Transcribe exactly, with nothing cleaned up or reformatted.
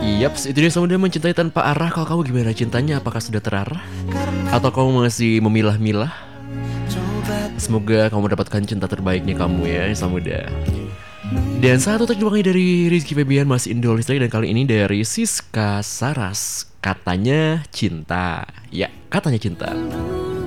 Yaps, itu dia Samudra mencintai tanpa arah. Kalau kamu gimana cintanya? Apakah sudah terarah? Atau kamu masih memilah-milah? Semoga kamu mendapatkan cinta terbaik nih kamu ya Samudra. Dan satu tag diwangi dari Rizky Febian masih Indo Listrik. Dan kali ini dari Siska Saras. Katanya cinta. Ya, katanya cinta.